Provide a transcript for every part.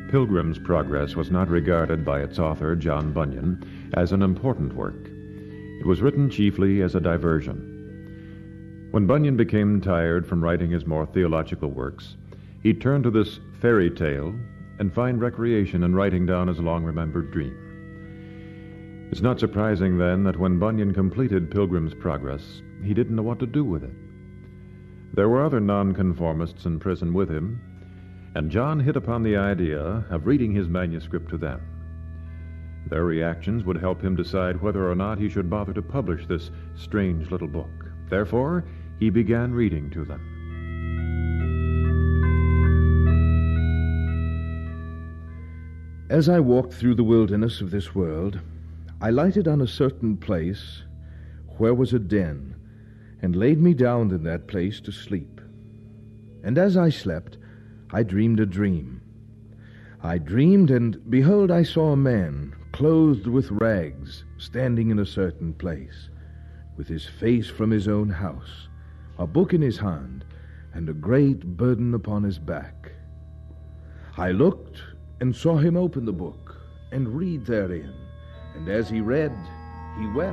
Pilgrim's Progress was not regarded by its author, John Bunyan, as an important work. It was written chiefly as a diversion. When Bunyan became tired from writing his more theological works, he turned to this fairy tale and found recreation in writing down his long-remembered dream. It's not surprising, then, that when Bunyan completed Pilgrim's Progress, he didn't know what to do with it. There were other nonconformists in prison with him, and John hit upon the idea of reading his manuscript to them. Their reactions would help him decide whether or not he should bother to publish this strange little book. Therefore, he began reading to them. As I walked through the wilderness of this world, I lighted on a certain place where was a den, and laid me down in that place to sleep. And as I slept, I dreamed a dream. I dreamed, and behold, I saw a man, clothed with rags, standing in a certain place, with his face from his own house, a book in his hand, and a great burden upon his back. I looked, and saw him open the book, and read therein, and as he read, he wept.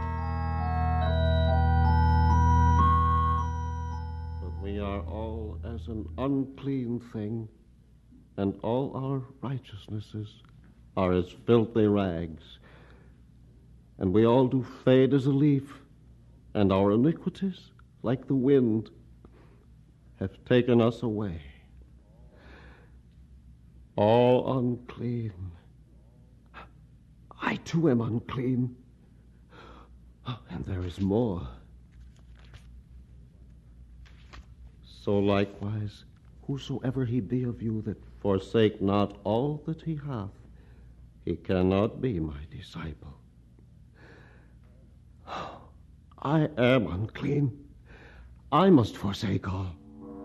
We are all as an unclean thing, and all our righteousnesses are as filthy rags. And we all do fade as a leaf, and our iniquities, like the wind, have taken us away. All unclean. I too am unclean. And there is more. So likewise, whosoever he be of you that forsake not all that he hath, he cannot be my disciple. I am unclean. I must forsake all.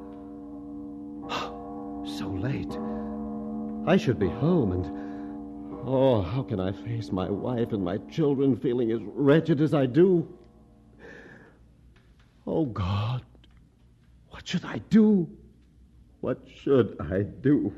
So late. I should be home, and how can I face my wife and my children feeling as wretched as I do? Oh, God. What should I do? What should I do?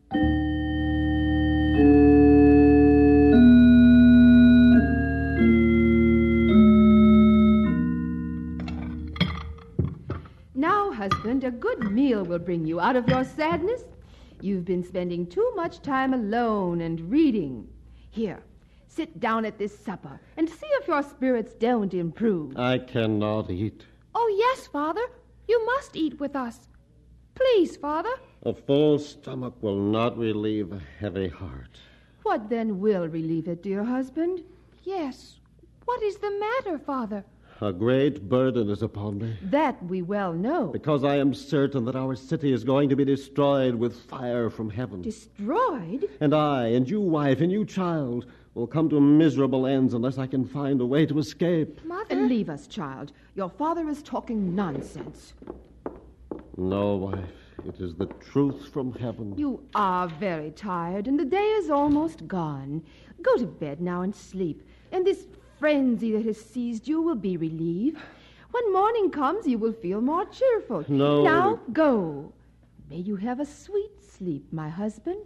Now, husband, a good meal will bring you out of your sadness. You've been spending too much time alone and reading. Here, sit down at this supper and see if your spirits don't improve. I cannot eat. Oh, yes, Father. You must eat with us. Please, Father. A full stomach will not relieve a heavy heart. What then will relieve it, dear husband? Yes. What is the matter, Father? A great burden is upon me. That we well know. Because I am certain that our city is going to be destroyed with fire from heaven. Destroyed? And I, and you, wife, and you, child, will come to miserable ends unless I can find a way to escape. Mother? Leave us, child. Your father is talking nonsense. No, wife. It is the truth from heaven. You are very tired, and the day is almost gone. Go to bed now and sleep, and this frenzy that has seized you will be relieved. When morning comes, you will feel more cheerful. No. Now, go. May you have a sweet sleep, my husband.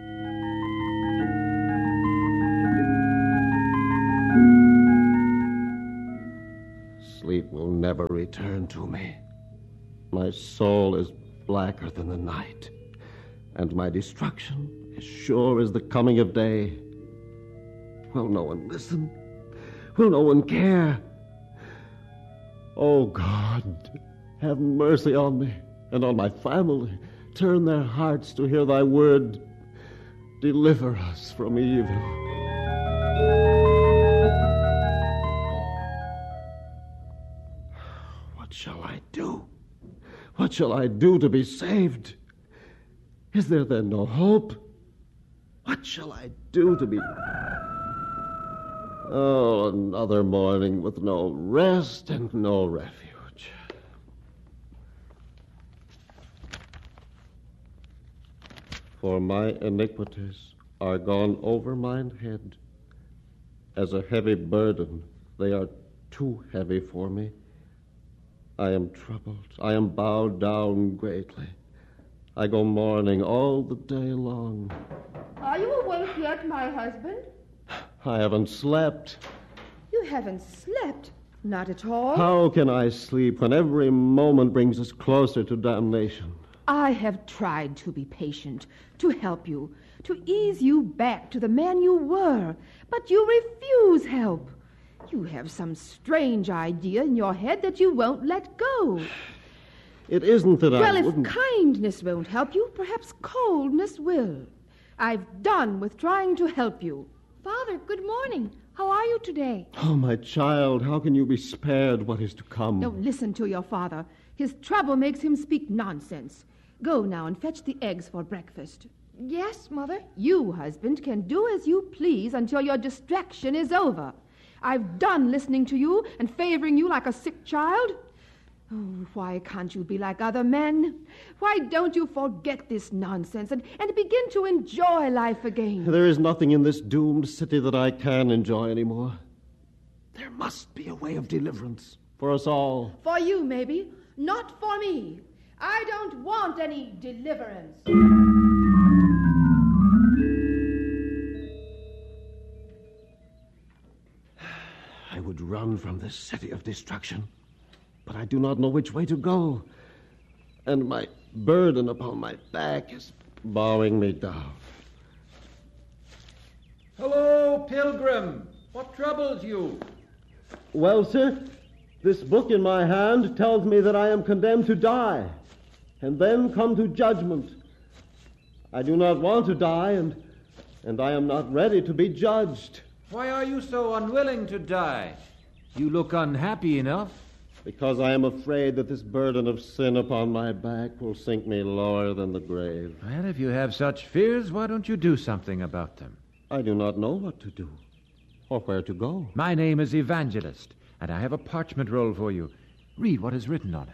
Sleep will never return to me. My soul is blacker than the night, and my destruction as sure as the coming of day. Will no one listen? Will no one care? Oh, God, have mercy on me and on my family. Turn their hearts to hear thy word. Deliver us from evil. What shall I do? What shall I do to be saved? Is there then no hope? What shall I do to be... Oh, another morning with no rest and no refuge. For my iniquities are gone over mine head. As a heavy burden, they are too heavy for me. I am troubled. I am bowed down greatly. I go mourning all the day long. Are you awake yet, my husband? I haven't slept. You haven't slept? Not at all. How can I sleep when every moment brings us closer to damnation? I have tried to be patient, to help you, to ease you back to the man you were, but you refuse help. You have some strange idea in your head that you won't let go. It isn't that Well, I if wouldn't... kindness won't help you, perhaps coldness will. I've done with trying to help you. Father, good morning. How are you today? Oh, my child, how can you be spared what is to come? Don't listen to your father. His trouble makes him speak nonsense. Go now and fetch the eggs for breakfast. Yes, Mother. You, husband, can do as you please until your distraction is over. I've done listening to you and favoring you like a sick child. Oh, why can't you be like other men? Why don't you forget this nonsense and begin to enjoy life again? There is nothing in this doomed city that I can enjoy anymore. There must be a way of deliverance for us all. For you, maybe. Not for me. I don't want any deliverance. I would run from this city of destruction, but I do not know which way to go. And my burden upon my back is bowing me down. Hello, pilgrim. What troubles you? Well, sir, this book in my hand tells me that I am condemned to die, and then come to judgment. I do not want to die, and I am not ready to be judged. Why are you so unwilling to die? You look unhappy enough. Because I am afraid that this burden of sin upon my back will sink me lower than the grave. Well, if you have such fears, why don't you do something about them? I do not know what to do, or where to go. My name is Evangelist, and I have a parchment roll for you. Read what is written on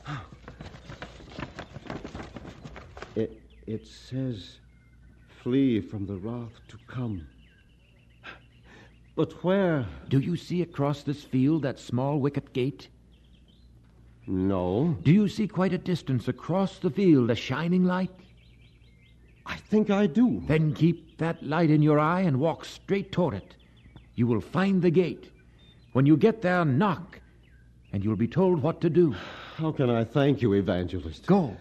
it. It says, flee from the wrath to come. But where? Do you see across this field that small wicket gate? No. Do you see quite a distance across the field a shining light? I think I do. Then keep that light in your eye and walk straight toward it. You will find the gate. When you get there, knock, and you'll be told what to do. How can I thank you, Evangelist? Go.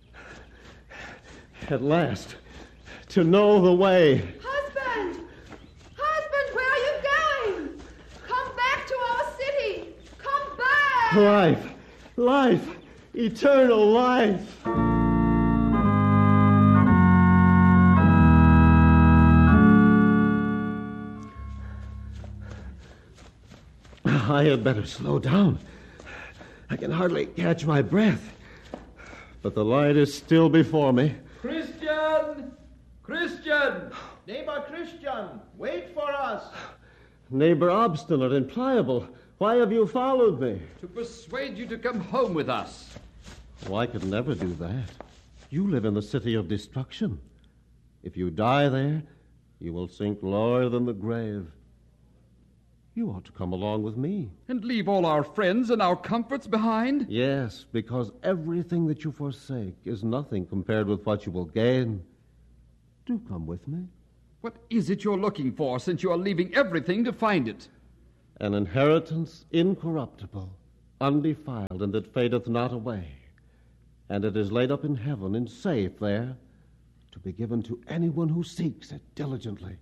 At last, to know the way. Husband! Husband, where are you going? Come back to our city. Come back! Life, eternal life. I had better slow down. I can hardly catch my breath. But the light is still before me. Christian! Christian! Neighbor Christian, wait for us. Neighbor Obstinate and Pliable, why have you followed me? To persuade you to come home with us. Oh, I could never do that. You live in the city of destruction. If you die there, you will sink lower than the grave. You ought to come along with me. And leave all our friends and our comforts behind? Yes, because everything that you forsake is nothing compared with what you will gain. Do come with me. What is it you're looking for, since you are leaving everything to find it? An inheritance incorruptible, undefiled, and that fadeth not away. And it is laid up in heaven and safe there, to be given to anyone who seeks it diligently.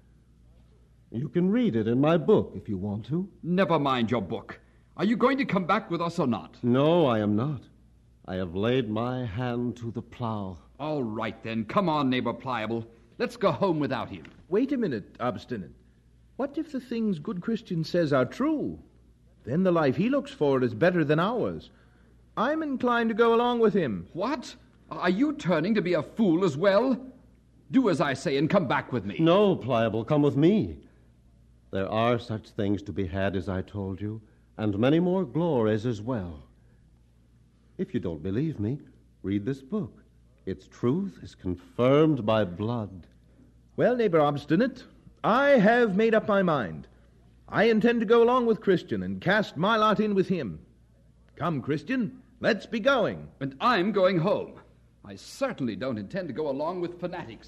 You can read it in my book if you want to. Never mind your book. Are you going to come back with us or not? No, I am not. I have laid my hand to the plow. All right, then. Come on, Neighbor Pliable. Let's go home without him. Wait a minute, Obstinate. What if the things good Christian says are true? Then the life he looks for is better than ours. I'm inclined to go along with him. What? Are you turning to be a fool as well? Do as I say and come back with me. No, Pliable, come with me. There are such things to be had as I told you, and many more glories as well. If you don't believe me, read this book. Its truth is confirmed by blood. Well, Neighbor Obstinate, I have made up my mind. I intend to go along with Christian and cast my lot in with him. Come, Christian, let's be going. And I'm going home. I certainly don't intend to go along with fanatics.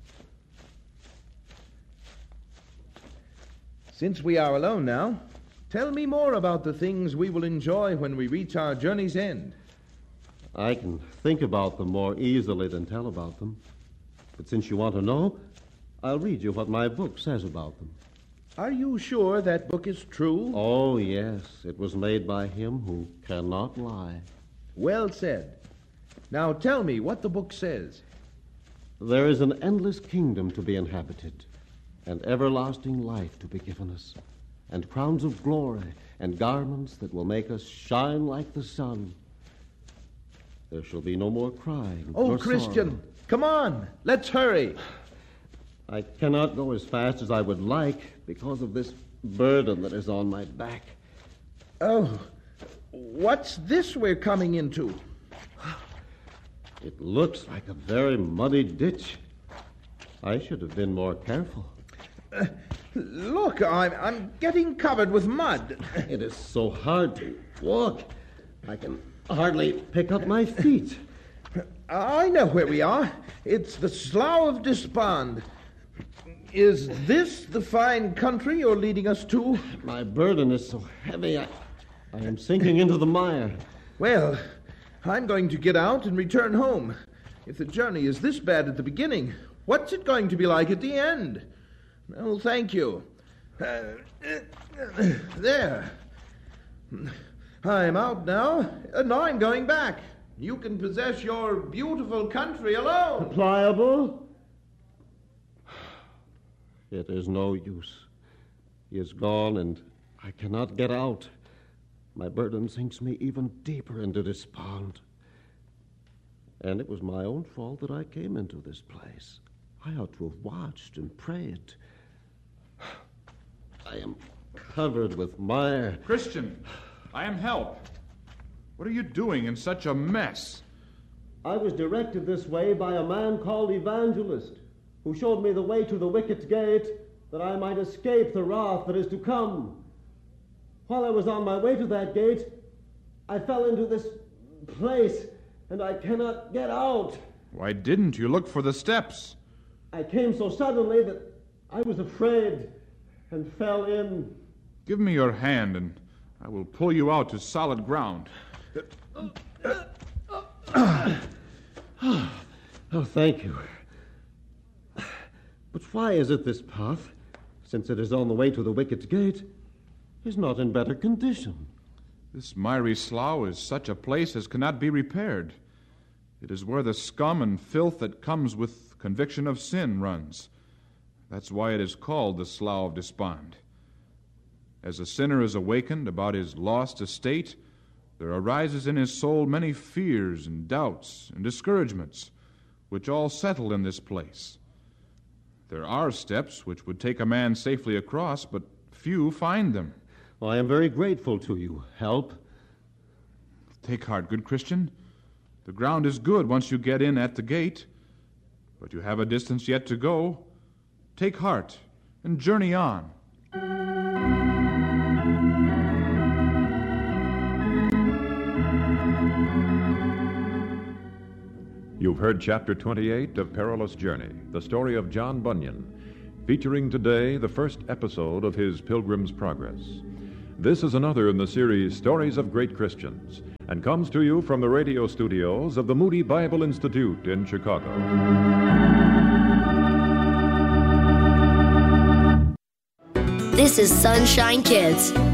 Since we are alone now, tell me more about the things we will enjoy when we reach our journey's end. I can think about them more easily than tell about them. But since you want to know, I'll read you what my book says about them. Are you sure that book is true? Oh, yes. It was made by him who cannot lie. Well said. Now tell me what the book says. There is an endless kingdom to be inhabited, and everlasting life to be given us, and crowns of glory, and garments that will make us shine like the sun. There shall be no more crying. Oh, Christian, sorrow. Come on, let's hurry. I cannot go as fast as I would like because of this burden that is on my back. Oh, what's this we're coming into? It looks like a very muddy ditch. I should have been more careful. Look, I'm getting covered with mud. It is so hard to walk. I can hardly pick up my feet. I know where we are. It's the Slough of Despond. Is this the fine country you're leading us to? My burden is so heavy, I am sinking into the mire. Well, I'm going to get out and return home. If the journey is this bad at the beginning, what's it going to be like at the end? Oh, thank you. There. I'm out now, and now I'm going back. You can possess your beautiful country alone. Pliable? It is no use. He is gone, and I cannot get out. My burden sinks me even deeper into despond. And it was my own fault that I came into this place. I ought to have watched and prayed. I am covered with mire. Christian, I am help. What are you doing in such a mess? I was directed this way by a man called Evangelist, who showed me the way to the wicket gate that I might escape the wrath that is to come. While I was on my way to that gate, I fell into this place, and I cannot get out. Why didn't you look for the steps? I came so suddenly that I was afraid and fell in. Give me your hand, and I will pull you out to solid ground. Oh, thank you. But why is it this path, since it is on the way to the wicket gate, is not in better condition? This miry slough is such a place as cannot be repaired. It is where the scum and filth that comes with conviction of sin runs. That's why it is called the Slough of Despond. As a sinner is awakened about his lost estate, there arises in his soul many fears and doubts and discouragements, which all settle in this place. There are steps which would take a man safely across, but few find them. Well, I am very grateful to you. Help. Take heart, good Christian. The ground is good once you get in at the gate, but you have a distance yet to go. Take heart and journey on. You've heard Chapter 28 of Perilous Journey, the story of John Bunyan, featuring today the first episode of his Pilgrim's Progress. This is another in the series Stories of Great Christians, and comes to you from the radio studios of the Moody Bible Institute in Chicago. This is Sunshine Kids.